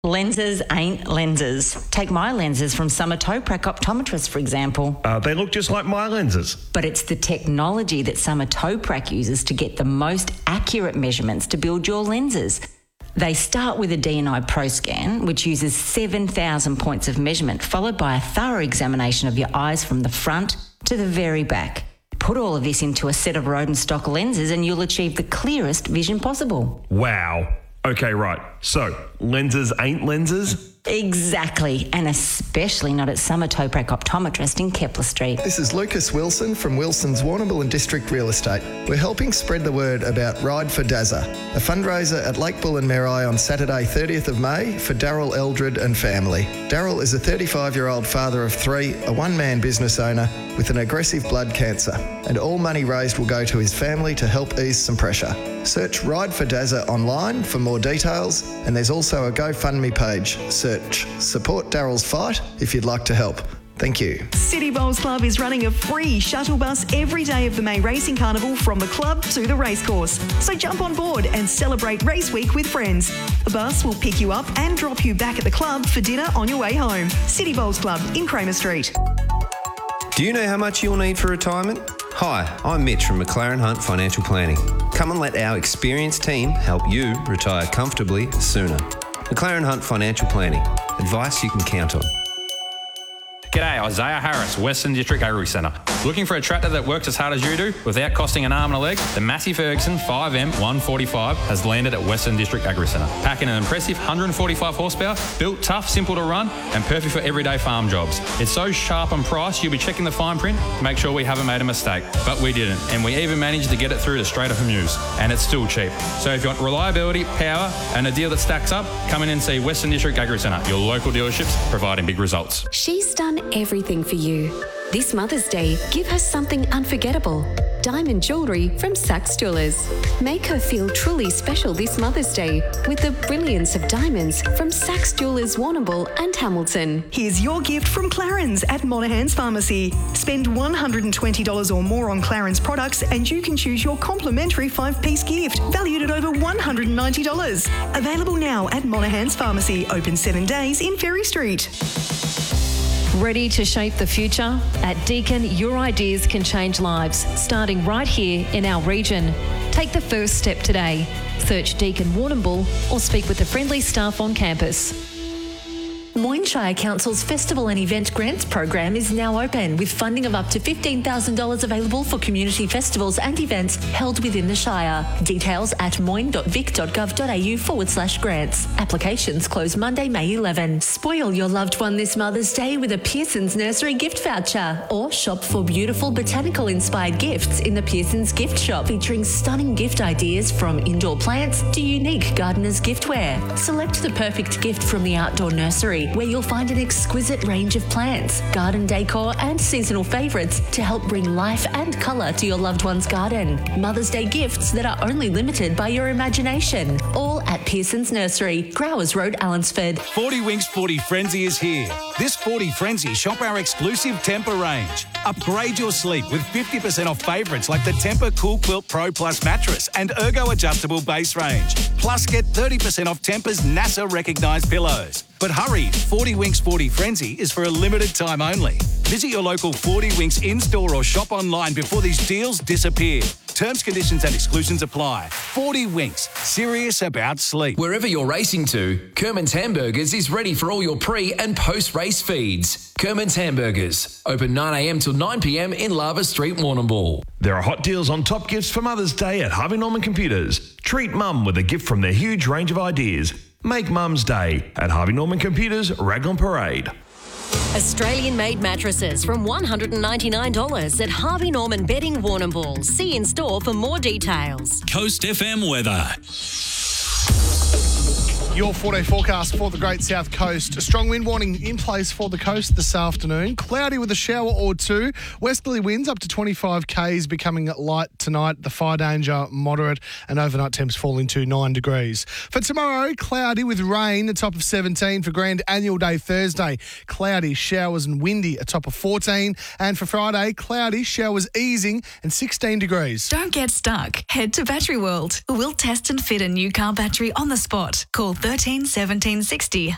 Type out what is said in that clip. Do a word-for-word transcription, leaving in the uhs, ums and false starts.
Lenses ain't lenses. Take my lenses from Summer Toprak Optometrists, for example. Uh, they look just like my lenses. But it's the technology that Summer Toprak uses to get the most accurate measurements to build your lenses. They start with a D and I Pro Scan, which uses seven thousand points of measurement, followed by a thorough examination of your eyes from the front to the very back. Put all of this into a set of Rodenstock lenses and you'll achieve the clearest vision possible. Wow. Okay, right. So, lenses ain't lenses? Exactly, and especially not at Summer Toprak Optometrist in Kepler Street. This is Lucas Wilson from Wilson's Warrnambool and District Real Estate. We're helping spread the word about Ride for Dazza, a fundraiser at Lake Bull and Marai on Saturday thirtieth of May for Daryl Eldred and family. Daryl is a thirty-five-year-old father of three, a one-man business owner with an aggressive blood cancer, and all money raised will go to his family to help ease some pressure. Search Ride for Dazza online for more details, and there's also a GoFundMe page. Search Support Daryl's Fight if you'd like to help. Thank you. City Bowls Club is running a free shuttle bus every day of the May Racing Carnival from the club to the racecourse. So jump on board and celebrate Race Week with friends. The bus will pick you up and drop you back at the club for dinner on your way home. City Bowls Club in Kramer Street. Do you know how much you'll need for retirement? Hi, I'm Mitch from McLaren Hunt Financial Planning. Come and let our experienced team help you retire comfortably sooner. McLaren Hunt Financial Planning. Advice you can count on. G'day, Isaiah Harris, Western District Agri Centre. Looking for a tractor that works as hard as you do without costing an arm and a leg? The Massey Ferguson five M one forty-five has landed at Western District Agri Centre. Packing an impressive one hundred forty-five horsepower, built tough, simple to run, and perfect for everyday farm jobs. It's so sharp on price, you'll be checking the fine print to make sure we haven't made a mistake. But we didn't, and we even managed to get it through to Straight Off News, and it's still cheap. So if you want reliability, power, and a deal that stacks up, come in and see Western District Agri Centre, your local dealerships providing big results. She's done everything for you. This Mother's Day, give her something unforgettable. Diamond jewellery from Saks Jewellers. Make her feel truly special this Mother's Day with the brilliance of diamonds from Saks Jewellers Warrnambool and Hamilton. Here's your gift from Clarins at Monaghan's Pharmacy. Spend one hundred twenty dollars or more on Clarins products and you can choose your complimentary five-piece gift valued at over one hundred ninety dollars. Available now at Monaghan's Pharmacy, open seven days in Ferry Street. Ready to shape the future? At Deakin, your ideas can change lives, starting right here in our region. Take the first step today. Search Deakin Warrnambool or speak with the friendly staff on campus. Moyne Shire Council's Festival and Event Grants program is now open with funding of up to fifteen thousand dollars available for community festivals and events held within the Shire. Details at moyne.vic.gov.au forward slash grants. Applications close Monday, May eleventh. Spoil your loved one this Mother's Day with a Pearson's Nursery gift voucher or shop for beautiful botanical-inspired gifts in the Pearson's Gift Shop, featuring stunning gift ideas from indoor plants to unique gardener's giftware. Select the perfect gift from the Outdoor Nursery, where you'll find an exquisite range of plants, garden decor and seasonal favourites to help bring life and colour to your loved one's garden. Mother's Day gifts that are only limited by your imagination. All at Pearson's Nursery, Growers Road, Allinsford. forty Winks forty Frenzy is here. This forty Frenzy, shop our exclusive Tempur range. Upgrade your sleep with fifty percent off favourites like the Tempur Cool Quilt Pro Plus mattress and Ergo adjustable base range. Plus get thirty percent off Tempur's NASA recognised pillows. But hurry, forty Winks forty Frenzy is for a limited time only. Visit your local forty Winks in-store or shop online before these deals disappear. Terms, conditions and exclusions apply. forty Winks, serious about sleep. Wherever you're racing to, Kerman's Hamburgers is ready for all your pre- and post-race feeds. Kerman's Hamburgers, open nine a m till nine p m in Lava Street, Warrnambool. There are hot deals on top gifts for Mother's Day at Harvey Norman Computers. Treat Mum with a gift from their huge range of ideas. Make Mum's Day at Harvey Norman Computers, Raglan Parade. Australian-made mattresses from one hundred ninety-nine dollars at Harvey Norman Bedding, Warrnambool. See in store for more details. Coast F M weather. Your four-day forecast for the Great South Coast. A strong wind warning in place for the coast this afternoon. Cloudy with a shower or two. Westerly winds up to twenty-five kays, becoming light tonight. The fire danger moderate, and overnight temps falling to nine degrees. For tomorrow, cloudy with rain, a top of seventeen. For Grand Annual Day Thursday, cloudy, showers and windy, a top of fourteen. And for Friday, cloudy, showers easing and sixteen degrees. Don't get stuck. Head to Battery World. We'll test and fit a new car battery on the spot. Call thirteen seventeen sixty